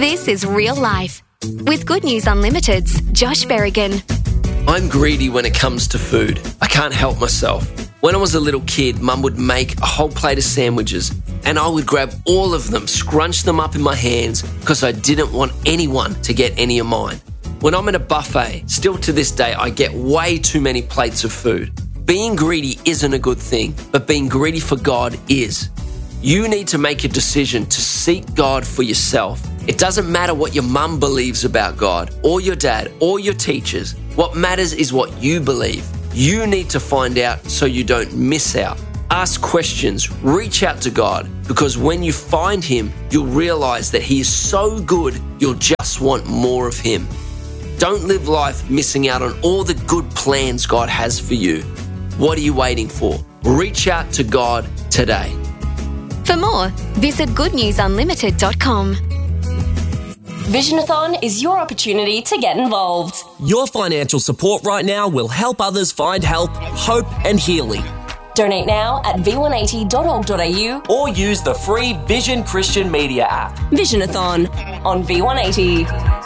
This is Real Life with Good News Unlimited's Josh Berrigan. I'm greedy when it comes to food. I can't help myself. When I was a little kid, Mum would make a whole plate of sandwiches and I would grab all of them, scrunch them up in my hands because I didn't want anyone to get any of mine. When I'm at a buffet, still to this day, I get way too many plates of food. Being greedy isn't a good thing, but being greedy for God is. You need to make a decision to seek God for yourself. It doesn't matter what your mum believes about God, or your dad, or your teachers. What matters is what you believe. You need to find out so you don't miss out. Ask questions, reach out to God, because when you find Him, you'll realize that He is so good, you'll just want more of Him. Don't live life missing out on all the good plans God has for you. What are you waiting for? Reach out to God today. For more, visit goodnewsunlimited.com. Visionathon is your opportunity to get involved. Your financial support right now will help others find help, hope and healing. Donate now at v180.org.au Or use the free Vision Christian Media app. Visionathon on V180.